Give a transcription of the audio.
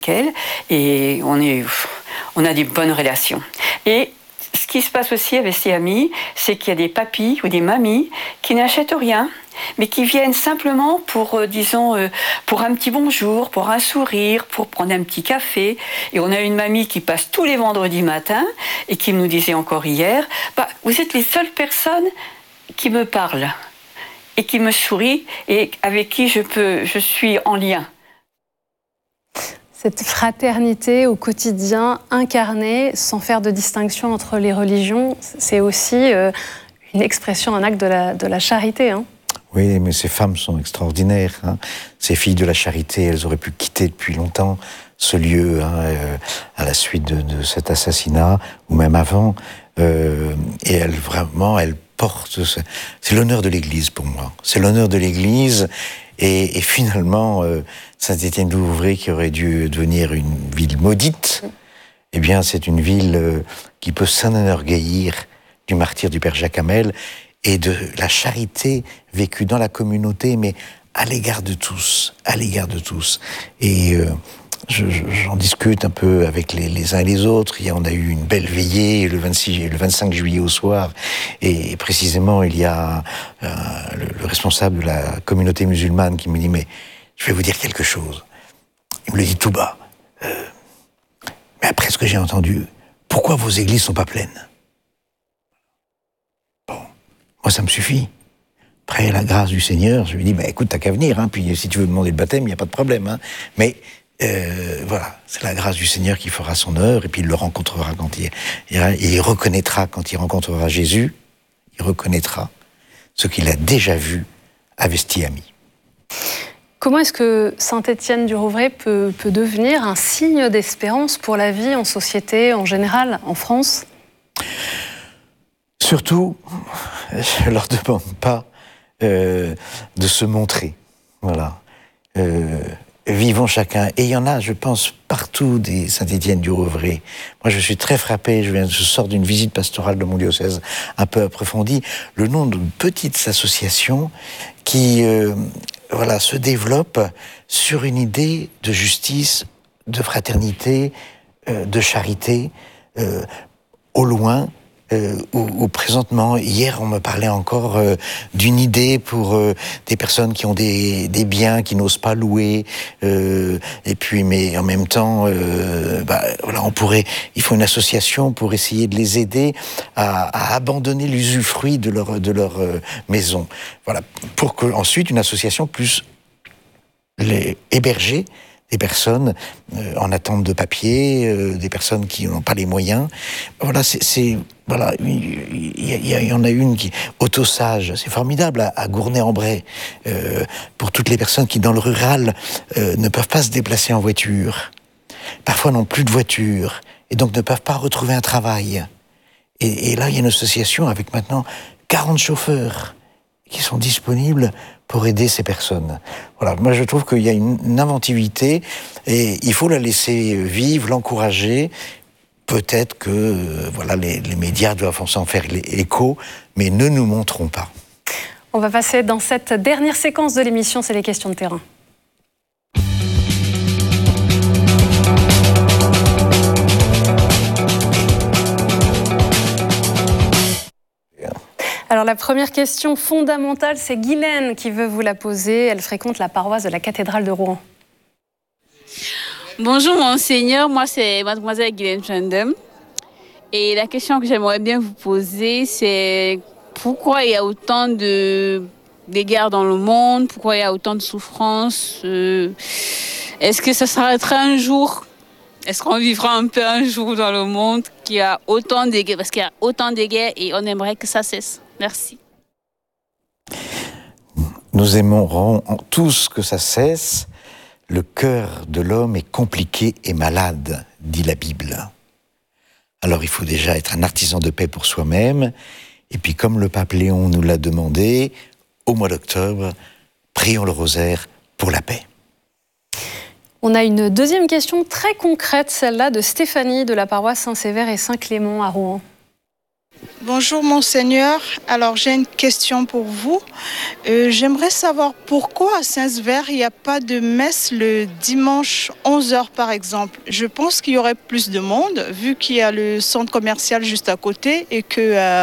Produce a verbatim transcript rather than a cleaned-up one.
elle et on, est, on a des bonnes relations. Et ce qui se passe aussi avec ces amis, c'est qu'il y a des papis ou des mamies qui n'achètent rien, mais qui viennent simplement pour, euh, disons, euh, pour un petit bonjour, pour un sourire, pour prendre un petit café. Et on a une mamie qui passe tous les vendredis matins et qui nous disait encore hier, bah, vous êtes les seules personnes qui me parlent et qui me sourient et avec qui je, peux, je suis en lien. Cette fraternité au quotidien incarnée, sans faire de distinction entre les religions, c'est aussi euh, une expression, un acte de la, de la charité. Hein. Oui, mais ces femmes sont extraordinaires. Hein. Ces filles de la charité, elles auraient pu quitter depuis longtemps ce lieu hein, euh, à la suite de, de cet assassinat, ou même avant. Euh, et elles, vraiment, elles portent... Ce... C'est l'honneur de l'Église pour moi. C'est l'honneur de l'Église. Et, et finalement, euh, Saint-Étienne-du-Rouvray, qui aurait dû devenir une ville maudite, eh bien, c'est une ville euh, qui peut s'enorgueillir du martyre du Père Jacques Hamel et de la charité vécue dans la communauté, mais à l'égard de tous, à l'égard de tous. Et euh, je, je, j'en discute un peu avec les, les uns et les autres. Il y a, on a eu une belle veillée le, vingt-six, le vingt-cinq juillet au soir, et précisément, il y a euh, le, le responsable de la communauté musulmane qui me dit « Mais je vais vous dire quelque chose. » Il me le dit tout bas. Euh, « Mais après ce que j'ai entendu, pourquoi vos églises sont pas pleines ?» Bon, moi ça me suffit. Après la grâce du Seigneur, je lui dis bah, « Écoute, t'as qu'à venir, hein, puis si tu veux demander le baptême, il n'y a pas de problème. Hein. » Mais euh, voilà, c'est la grâce du Seigneur qui fera son œuvre, et puis il le rencontrera quand il... Et il reconnaîtra, quand il rencontrera Jésus, il reconnaîtra ce qu'il a déjà vu à Vestiamy. Comment est-ce que Saint-Étienne-du-Rouvray peut, peut devenir un signe d'espérance pour la vie en société, en général, en France ? Surtout, je ne leur demande pas euh, de se montrer. Voilà. Euh, vivons chacun. Et il y en a, je pense, partout des Saint-Étienne-du-Rouvray. Moi, je suis très frappé, je, viens, je sors d'une visite pastorale de mon diocèse un peu approfondie, le nom de petites associations qui euh, voilà, se développent sur une idée de justice, de fraternité, euh, de charité, euh, au loin, Euh, ou, ou présentement, hier on me parlait encore euh, d'une idée pour euh, des personnes qui ont des, des biens qui n'osent pas louer, euh, et puis mais en même temps, euh, bah, voilà, on pourrait, il faut une association pour essayer de les aider à, à abandonner l'usufruit de leur de leur euh, maison. Voilà, pour que ensuite une association puisse les héberger des personnes euh, en attente de papier, euh, des personnes qui n'ont pas les moyens. Voilà, c'est, c'est voilà, il y, y, y en a une qui Autosage, c'est formidable à, à Gournay-en-Bray, euh, pour toutes les personnes qui dans le rural euh, ne peuvent pas se déplacer en voiture, parfois n'ont plus de voiture et donc ne peuvent pas retrouver un travail. Et, et là, il y a une association avec maintenant quarante chauffeurs qui sont disponibles pour aider ces personnes. Voilà, moi je trouve qu'il y a une, une inventivité et il faut la laisser vivre, l'encourager. Peut-être que euh, voilà, les, les médias doivent s'en faire écho, mais ne nous montrons pas. On va passer dans cette dernière séquence de l'émission, c'est les questions de terrain. Alors la première question fondamentale, c'est Guylaine qui veut vous la poser. Elle fréquente la paroisse de la cathédrale de Rouen. Bonjour monseigneur, moi c'est mademoiselle Guylaine Chandem. Et la question que j'aimerais bien vous poser, c'est pourquoi il y a autant de, de guerres dans le monde, pourquoi il y a autant de souffrances, euh, est-ce que ça s'arrêtera un jour? Est-ce qu'on vivra un peu un jour dans le monde qu'il y a autant de guerres, parce qu'il y a autant de guerres et on aimerait que ça cesse. Merci. Nous aimerons tous que ça cesse. Le cœur de l'homme est compliqué et malade, dit la Bible. Alors il faut déjà être un artisan de paix pour soi-même. Et puis comme le pape Léon nous l'a demandé, au mois d'octobre, prions le rosaire pour la paix. On a une deuxième question très concrète, celle-là de Stéphanie de la paroisse Saint-Sévère et Saint-Clément à Rouen. Bonjour Monseigneur, alors j'ai une question pour vous. Euh, j'aimerais savoir pourquoi à Saint-Sever il n'y a pas de messe le dimanche onze heures par exemple. Je pense qu'il y aurait plus de monde vu qu'il y a le centre commercial juste à côté et que... Euh,